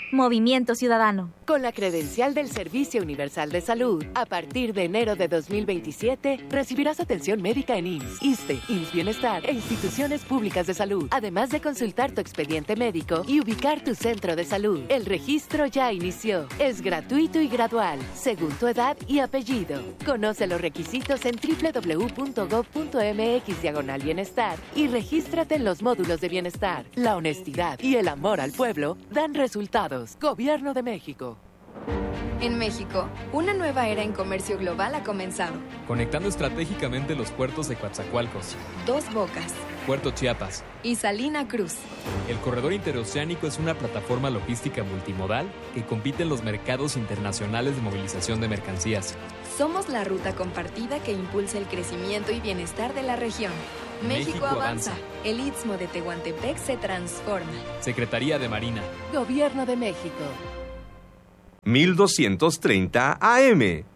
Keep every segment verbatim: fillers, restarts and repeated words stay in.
Movimiento Ciudadano. Con la credencial del Servicio Universal de Salud, a partir de enero de dos mil veintisiete, recibirás atención médica en I M S S, ISSSTE, I M S S Bienestar e instituciones públicas de salud, además de consultar tu expediente médico y ubicar tu centro de salud. El registro ya inició. Es gratuito y gradual, según tu edad y apellido. Conoce los requisitos en doble u doble u doble u punto gob punto eme equis diagonal bienestar y regístrate en los módulos de bienestar. La honestidad y el amor al pueblo dan resultados. Gobierno de México. En México, una nueva era en comercio global ha comenzado. Conectando estratégicamente los puertos de Coatzacoalcos, Dos Bocas, Puerto Chiapas y Salina Cruz. El corredor interoceánico es una plataforma logística multimodal que compite en los mercados internacionales de movilización de mercancías. Somos la ruta compartida que impulsa el crecimiento y bienestar de la región. México, México avanza. avanza. El Istmo de Tehuantepec se transforma. Secretaría de Marina. Gobierno de México. mil doscientos treinta A M.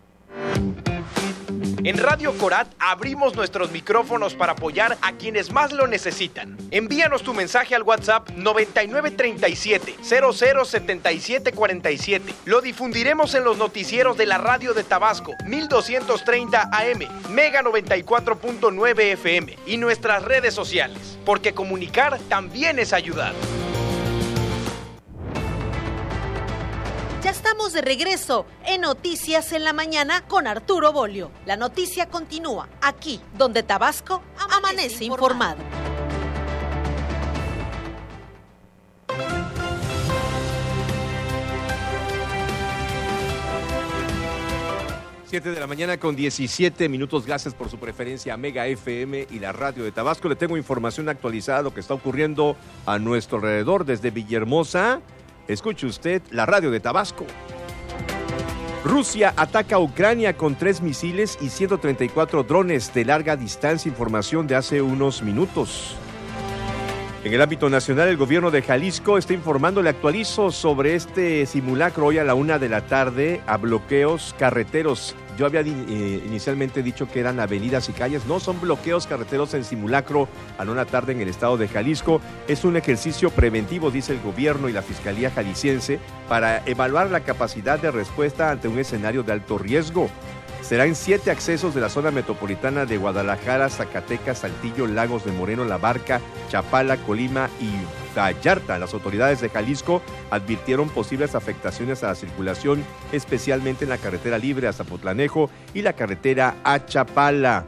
En Radio Corat abrimos nuestros micrófonos para apoyar a quienes más lo necesitan. Envíanos tu mensaje al WhatsApp noventa y nueve treinta y siete, cero cero setenta y siete cuarenta y siete. Lo difundiremos en los noticieros de la radio de Tabasco, mil doscientos treinta A M, Mega noventa y cuatro punto nueve F M y nuestras redes sociales, porque comunicar también es ayudar. Ya estamos de regreso en Noticias en la Mañana con Arturo Bolio. La noticia continúa aquí, donde Tabasco amanece, amanece informado. siete de la mañana con diecisiete minutos. Gracias por su preferencia a Mega F M y la radio de Tabasco. Le tengo información actualizada de lo que está ocurriendo a nuestro alrededor desde Villahermosa. Escuche usted la radio de Tabasco. Rusia ataca a Ucrania con tres misiles y ciento treinta y cuatro drones de larga distancia. Información de hace unos minutos. En el ámbito nacional, el gobierno de Jalisco está informando, le actualizo sobre este simulacro hoy a la una de la tarde a bloqueos carreteros. Yo había eh, inicialmente dicho que eran avenidas y calles. No, son bloqueos carreteros en simulacro a la una tarde en el estado de Jalisco. Es un ejercicio preventivo, dice el gobierno y la Fiscalía Jalisciense, para evaluar la capacidad de respuesta ante un escenario de alto riesgo. Serán siete accesos de la zona metropolitana de Guadalajara, Zacatecas, Saltillo, Lagos de Moreno, La Barca, Chapala, Colima y Vallarta. Las autoridades de Jalisco advirtieron posibles afectaciones a la circulación, especialmente en la carretera libre a Zapotlanejo y la carretera a Chapala.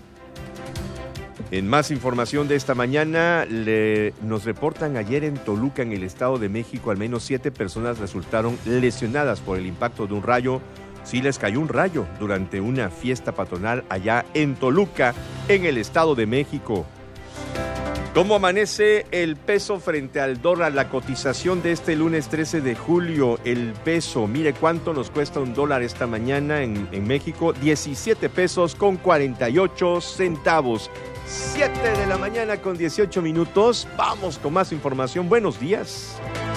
En más información de esta mañana, le, nos reportan ayer en Toluca, en el Estado de México, al menos siete personas resultaron lesionadas por el impacto de un rayo. Sí les cayó un rayo durante una fiesta patronal allá en Toluca, en el Estado de México. ¿Cómo amanece el peso frente al dólar? La cotización de este lunes trece de julio, el peso, mire cuánto nos cuesta un dólar esta mañana en, en México, diecisiete pesos con cuarenta y ocho centavos. siete de la mañana con dieciocho minutos, vamos con más información. Buenos días.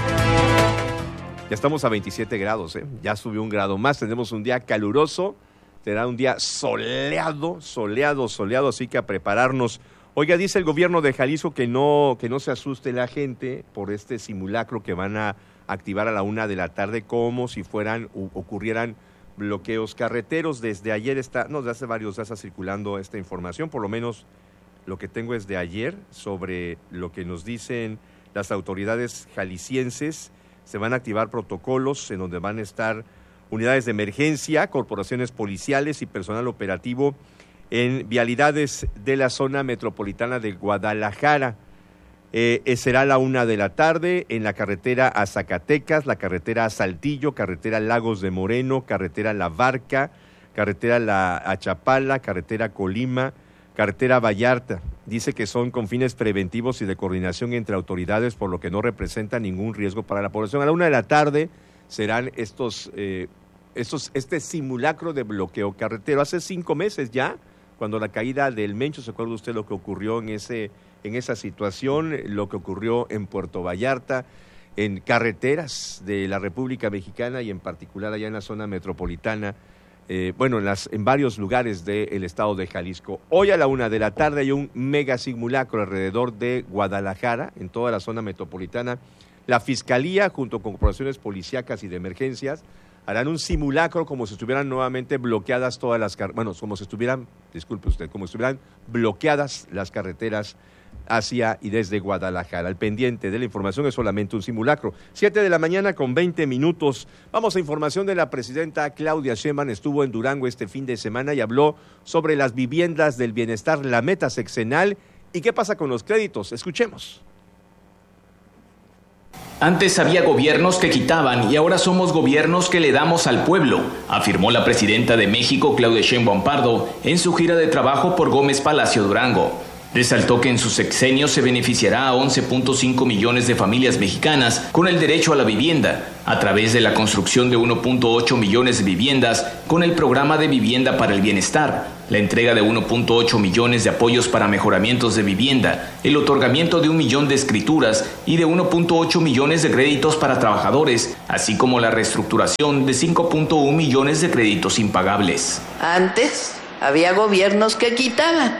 Ya estamos a veintisiete grados, ¿eh? Ya subió un grado más, tenemos un día caluroso, será un día soleado, soleado, soleado, así que a prepararnos. Oiga, dice el gobierno de Jalisco que no, que no se asuste la gente por este simulacro que van a activar a la una de la tarde como si fueran, u, ocurrieran bloqueos carreteros. Desde ayer está, no, desde hace varios días está circulando esta información, por lo menos lo que tengo es de ayer, sobre lo que nos dicen las autoridades jaliscienses. Se van a activar protocolos en donde van a estar unidades de emergencia, corporaciones policiales y personal operativo en vialidades de la zona metropolitana de Guadalajara. Eh, será a la una de la tarde en la carretera a Zacatecas, la carretera a Saltillo, carretera Lagos de Moreno, carretera La Barca, carretera La a Chapala, carretera Colima, carretera Vallarta. Dice que son con fines preventivos y de coordinación entre autoridades, por lo que no representa ningún riesgo para la población. A la una de la tarde serán estos, eh, estos, este simulacro de bloqueo carretero. Hace cinco meses ya, cuando la caída del Mencho, ¿se acuerda usted lo que ocurrió en, ese, en esa situación? Lo que ocurrió en Puerto Vallarta, en carreteras de la República Mexicana y en particular allá en la zona metropolitana. Eh, bueno, en, las, en varios lugares del estado de Jalisco. Hoy a la una de la tarde hay un mega simulacro alrededor de Guadalajara, en toda la zona metropolitana. La Fiscalía, junto con corporaciones policíacas y de emergencias, harán un simulacro como si estuvieran nuevamente bloqueadas todas las carreteras, bueno, como si estuvieran, disculpe usted, como si estuvieran bloqueadas las carreteras hacia y desde Guadalajara. Al pendiente de la información, es solamente un simulacro. Siete de la mañana con veinte minutos. Vamos a información de la presidenta Claudia Sheinbaum. Estuvo en Durango este fin de semana y habló sobre las viviendas del bienestar, la meta sexenal y qué pasa con los créditos. Escuchemos. Antes había gobiernos que quitaban y ahora somos gobiernos que le damos al pueblo, afirmó la presidenta de México, Claudia Sheinbaum Pardo, en su gira de trabajo por Gómez Palacio, Durango. Resaltó que en su sexenio se beneficiará a once punto cinco millones de familias mexicanas con el derecho a la vivienda, a través de la construcción de uno punto ocho millones de viviendas con el programa de vivienda para el bienestar, la entrega de uno punto ocho millones de apoyos para mejoramientos de vivienda, el otorgamiento de un millón de escrituras y de uno punto ocho millones de créditos para trabajadores, así como la reestructuración de cinco punto uno millones de créditos impagables. Antes había gobiernos que quitaban.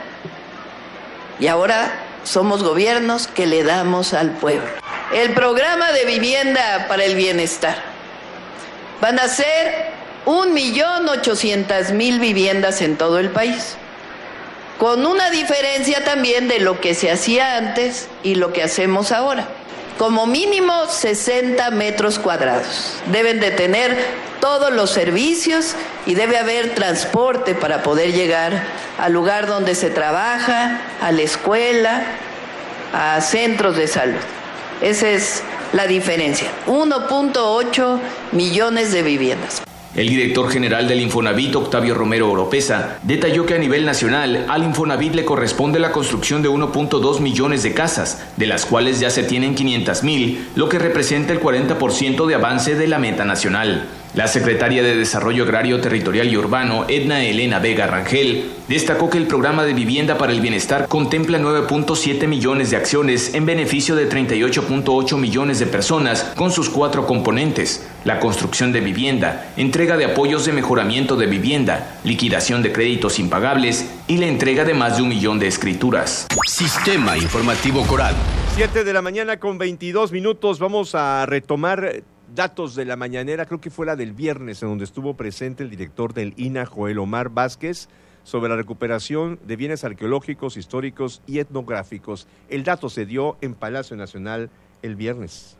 Y ahora somos gobiernos que le damos al pueblo. El programa de vivienda para el bienestar. Van a ser un millón ochocientas mil viviendas en todo el país. Con una diferencia también de lo que se hacía antes y lo que hacemos ahora. Como mínimo sesenta metros cuadrados. Deben de tener todos los servicios y debe haber transporte para poder llegar al lugar donde se trabaja, a la escuela, a centros de salud. Esa es la diferencia. uno punto ocho millones de viviendas. El director general del Infonavit, Octavio Romero Oropesa, detalló que a nivel nacional al Infonavit le corresponde la construcción de uno punto dos millones de casas, de las cuales ya se tienen quinientas mil, lo que representa el cuarenta por ciento de avance de la meta nacional. La secretaria de Desarrollo Agrario, Territorial y Urbano, Edna Elena Vega Rangel, destacó que el programa de vivienda para el bienestar contempla nueve punto siete millones de acciones en beneficio de treinta y ocho punto ocho millones de personas con sus cuatro componentes: la construcción de vivienda, entrega de apoyos de mejoramiento de vivienda, liquidación de créditos impagables y la entrega de más de un millón de escrituras. Sistema Informativo Coral. Siete de la mañana con veintidós minutos. Vamos a retomar datos de la mañanera, creo que fue la del viernes, en donde estuvo presente el director del I N A H, Joel Omar Vázquez, sobre la recuperación de bienes arqueológicos, históricos y etnográficos. El dato se dio en Palacio Nacional el viernes.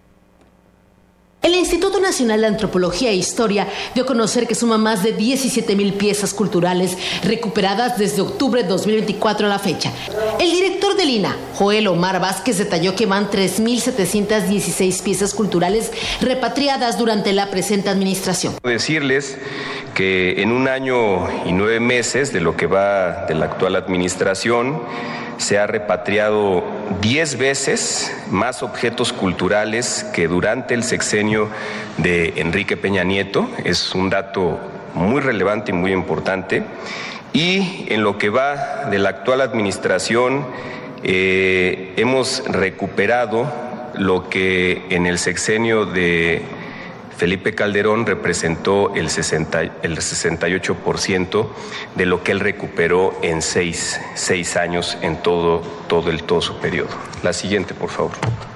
El Instituto Nacional de Antropología e Historia dio a conocer que suma más de diecisiete mil piezas culturales recuperadas desde octubre de dos mil veinticuatro a la fecha. El director del I N A H, Joel Omar Vázquez, detalló que van tres mil setecientas dieciséis piezas culturales repatriadas durante la presente administración. Decirles que en un año y nueve meses de lo que va de la actual administración, se ha repatriado diez veces más objetos culturales que durante el sexenio de Enrique Peña Nieto. Es un dato muy relevante y muy importante. Y en lo que va de la actual administración, eh, hemos recuperado lo que en el sexenio de Felipe Calderón representó el, sesenta, el sesenta y ocho por ciento de lo que él recuperó en seis, seis años en todo, todo, el, todo su periodo. La siguiente, por favor.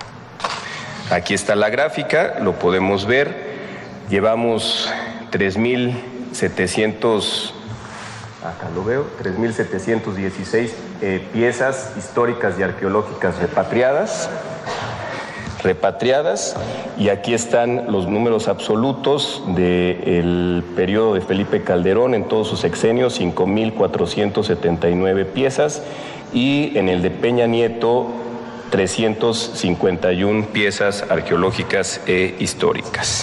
Aquí está la gráfica, lo podemos ver. Llevamos tres mil setecientos, acá lo veo, tres mil setecientos dieciséis eh, piezas históricas y arqueológicas repatriadas. repatriadas y aquí están los números absolutos del periodo de Felipe Calderón en todos sus sexenios, cinco mil cuatrocientos setenta y nueve piezas, y en el de Peña Nieto trescientas cincuenta y una piezas arqueológicas e históricas.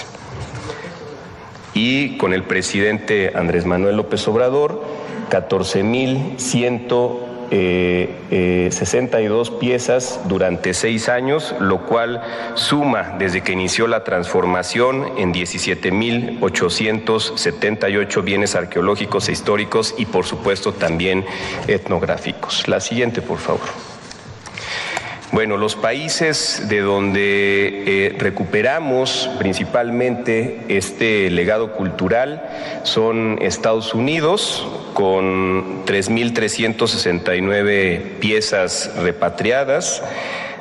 Y con el presidente Andrés Manuel López Obrador, catorce mil ciento Eh, eh, sesenta y dos piezas durante seis años, lo cual suma desde que inició la transformación en diecisiete mil ochocientos setenta y ocho bienes arqueológicos e históricos y por supuesto también etnográficos. La siguiente, por favor. Bueno, los países de donde eh, recuperamos principalmente este legado cultural son Estados Unidos, con tres mil trescientas sesenta y nueve piezas repatriadas,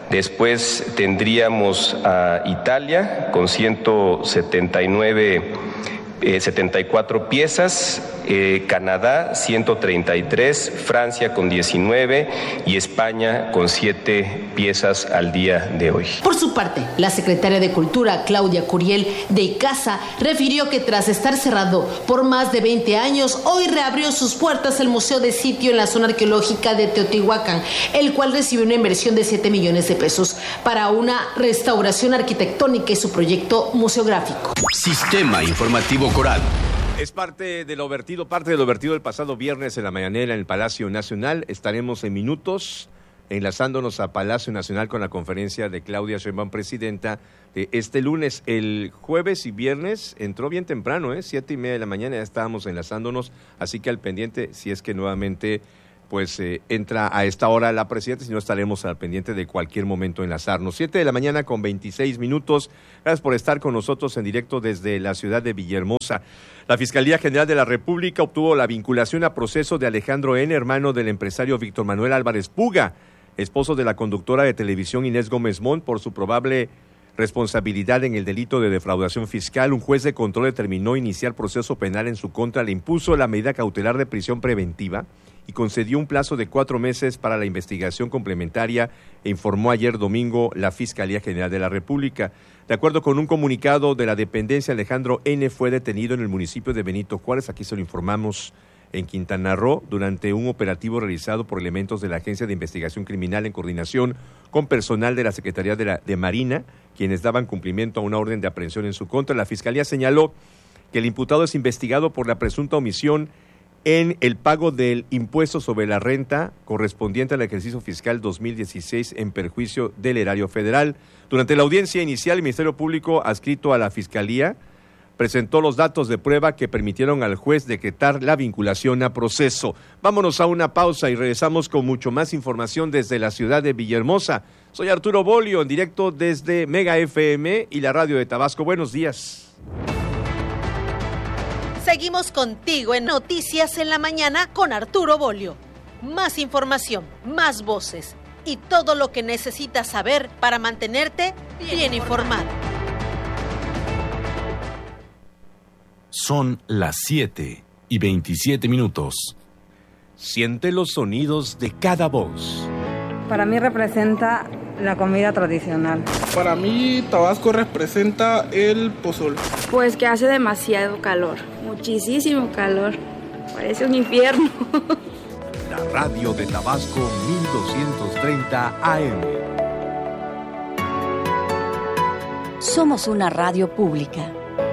Después tendríamos a Italia con ciento setenta y nueve, eh, setenta y cuatro piezas, eh, Canadá ciento treinta y tres, Francia con diecinueve y España con siete piezas al día de hoy. Por su parte, la secretaria de Cultura, Claudia Curiel, de ICASA, refirió que tras estar cerrado por más de veinte años, hoy reabrió sus puertas el Museo de Sitio en la zona arqueológica de Teotihuacán, el cual recibió una inversión de siete millones de pesos para una restauración arquitectónica y su proyecto museográfico. Sistema Informativo Coral. Es parte de lo vertido, parte de lo vertido el pasado viernes en la mañanera en el Palacio Nacional. Estaremos en minutos enlazándonos a Palacio Nacional con la conferencia de Claudia Sheinbaum, presidenta, de este lunes. El jueves y viernes entró bien temprano, ¿eh? Siete y media de la mañana ya estábamos enlazándonos, así que al pendiente, si es que nuevamente pues eh, entra a esta hora la presidenta, si no estaremos al pendiente de cualquier momento enlazarnos. Siete de la mañana con veintiséis minutos. Gracias por estar con nosotros en directo desde la ciudad de Villahermosa. La Fiscalía General de la República obtuvo la vinculación a proceso de Alejandro N., hermano del empresario Víctor Manuel Álvarez Puga, esposo de la conductora de televisión Inés Gómez Mont, por su probable responsabilidad en el delito de defraudación fiscal. Un juez de control determinó iniciar proceso penal en su contra, le impuso la medida cautelar de prisión preventiva y concedió un plazo de cuatro meses para la investigación complementaria, e informó ayer domingo la Fiscalía General de la República. De acuerdo con un comunicado de la dependencia, Alejandro N. fue detenido en el municipio de Benito Juárez, aquí se lo informamos, en Quintana Roo, durante un operativo realizado por elementos de la Agencia de Investigación Criminal en coordinación con personal de la Secretaría de, la, de Marina, quienes daban cumplimiento a una orden de aprehensión en su contra. La Fiscalía señaló que el imputado es investigado por la presunta omisión en el pago del impuesto sobre la renta correspondiente al ejercicio fiscal dos mil dieciséis en perjuicio del erario federal. Durante la audiencia inicial, el Ministerio Público adscrito a la Fiscalía presentó los datos de prueba que permitieron al juez decretar la vinculación a proceso. Vámonos a una pausa y regresamos con mucho más información desde la ciudad de Villahermosa. Soy Arturo Bolio, en directo desde Mega F M y la radio de Tabasco. Buenos días. Seguimos contigo en Noticias en la Mañana con Arturo Bolio. Más información, más voces y todo lo que necesitas saber para mantenerte bien informado. Son las siete y veintisiete minutos. Siente los sonidos de cada voz. Para mí representa la comida tradicional. Para mí Tabasco representa el pozol. Pues que hace demasiado calor, muchísimo calor, parece un infierno. La radio de Tabasco mil doscientos treinta A M. Somos una radio pública.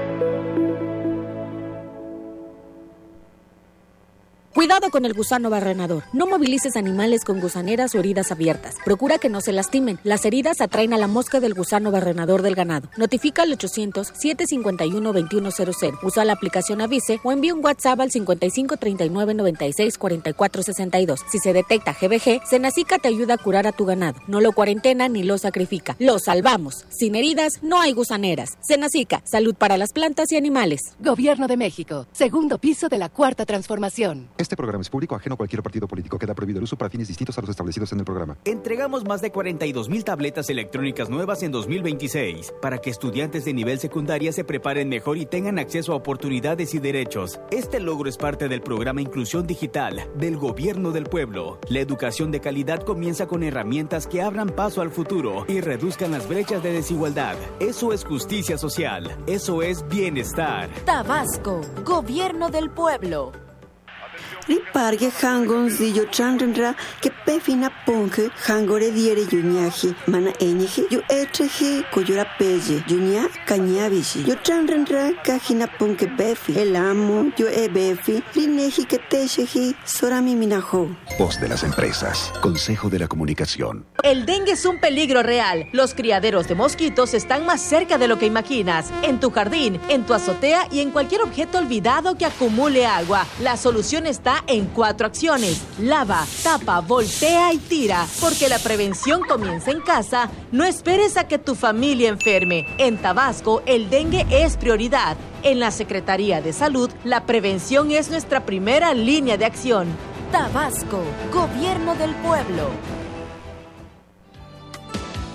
Cuidado con el gusano barrenador. No movilices animales con gusaneras o heridas abiertas. Procura que no se lastimen. Las heridas atraen a la mosca del gusano barrenador del ganado. Notifica al ochocientos, siete cincuenta y uno, veintiuno cero cero. Usa la aplicación Avise o envía un WhatsApp al cincuenta y cinco, treinta y nueve, noventa y seis, cuarenta y cuatro sesenta y dos. Si se detecta G B G, Senacica te ayuda a curar a tu ganado. No lo cuarentena ni lo sacrifica. Lo salvamos. Sin heridas no hay gusaneras. Senacica, salud para las plantas y animales. Gobierno de México. Segundo piso de la Cuarta Transformación. Este programa es público, ajeno a cualquier partido político. Queda prohibido el uso para fines distintos a los establecidos en el programa. Entregamos más de cuarenta y dos mil tabletas electrónicas nuevas en dos mil veintiséis para que estudiantes de nivel secundaria se preparen mejor y tengan acceso a oportunidades y derechos. Este logro es parte del programa Inclusión Digital del Gobierno del Pueblo. La educación de calidad comienza con herramientas que abran paso al futuro y reduzcan las brechas de desigualdad. Eso es justicia social. Eso es bienestar. Tabasco, Gobierno del Pueblo. Ripargue hangon zillo chanrenra que pefina ponge hangore diere yuñaje mana eñeje yo etreje coyora pelle yuña cañabishi yo chanrenra cajina ponge befi el amo yo e befi rineji que techeji sorami minajo. Voz de las empresas, Consejo de la Comunicación. El dengue es un peligro real. Los criaderos de mosquitos están más cerca de lo que imaginas. En tu jardín, en tu azotea y en cualquier objeto olvidado que acumule agua. La solución está en cuatro acciones: lava, tapa, voltea y tira. Porque la prevención comienza en casa. No esperes a que tu familia enferme. En Tabasco, el dengue es prioridad. En la Secretaría de Salud, la prevención es nuestra primera línea de acción. Tabasco, Gobierno del Pueblo.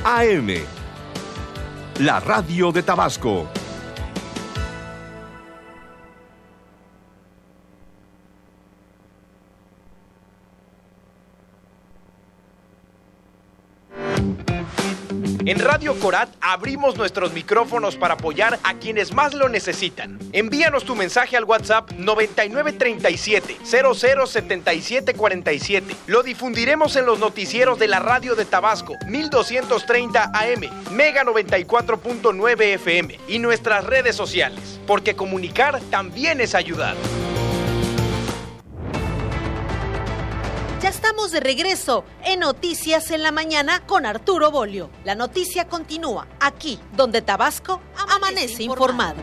A M, la radio de Tabasco. En Radio Corat abrimos nuestros micrófonos para apoyar a quienes más lo necesitan. Envíanos tu mensaje al WhatsApp noventa y nueve treinta y siete, cero cero setenta y siete cuarenta y siete. Lo difundiremos en los noticieros de la radio de Tabasco, mil doscientos treinta A M, Mega noventa y cuatro punto nueve F M y nuestras redes sociales, porque comunicar también es ayudar. Ya estamos de regreso en Noticias en la Mañana con Arturo Bolio. La noticia continúa aquí, donde Tabasco amanece, amanece informado.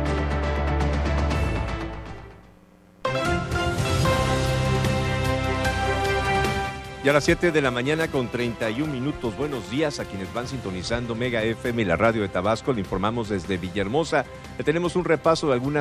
Y a las siete de la mañana con treinta y un minutos. Buenos días a quienes van sintonizando Mega F M y la radio de Tabasco. Le informamos desde Villahermosa. Le tenemos un repaso de algunas